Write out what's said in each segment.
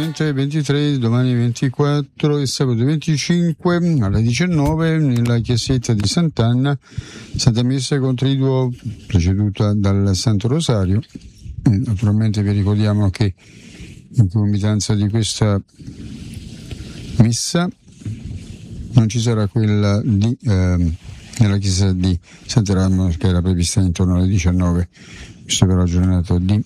naturalmente 23, domani 24 e sabato 25 alle 19 nella chiesetta di Sant'Anna, Santa Messa con triduo preceduta dal Santo Rosario. Naturalmente vi ricordiamo che in concomitanza di questa messa non ci sarà quella nella chiesa di Sant'Erasmo, che era prevista intorno alle 19, questo per la giornata di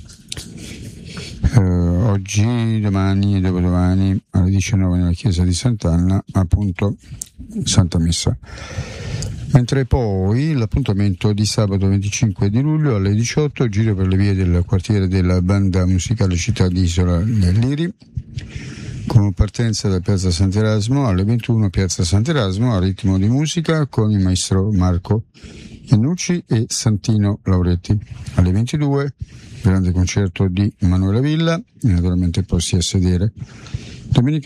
oggi, domani e dopodomani alle 19 nella chiesa di Sant'Anna, appunto Santa Messa. Mentre poi l'appuntamento di sabato 25 di luglio alle 18, giro per le vie del quartiere della banda musicale Città di Isola del Liri, con partenza da Piazza Sant'Erasmo alle 21, Piazza Sant'Erasmo a ritmo di musica con il maestro Marco Iannucci e Santino Lauretti. Alle 22 grande concerto di Manuela Villa, naturalmente posti a sedere. Domenica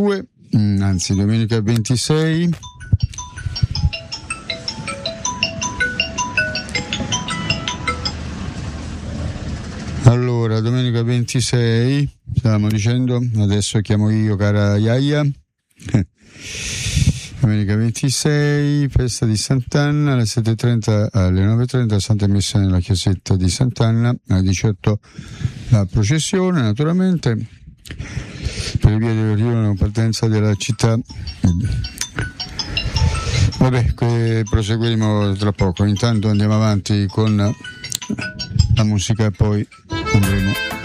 26 allora, domenica 26 stavamo dicendo, adesso chiamo io cara Iaia. Domenica 26, festa di Sant'Anna, alle 7.30 alle 9.30 Santa Messa nella chiesetta di Sant'Anna, alle 18 la processione, naturalmente, per le vie del Rio, partenza della città. Vabbè, proseguiremo tra poco, intanto andiamo avanti con la musica e poi andremo